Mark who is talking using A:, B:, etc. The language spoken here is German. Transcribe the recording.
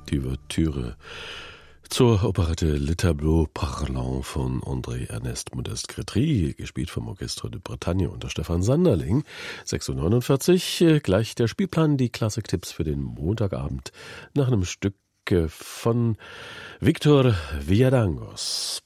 A: Die Ouvertüre zur Operette Le Tableau Parlant von André-Ernest Modeste-Grétry, gespielt vom Orchestre de Bretagne unter Stefan Sanderling. 6:49 Uhr, gleich der Spielplan, die Klassik-Tipps für den Montagabend nach einem Stück von Victor Villadangos.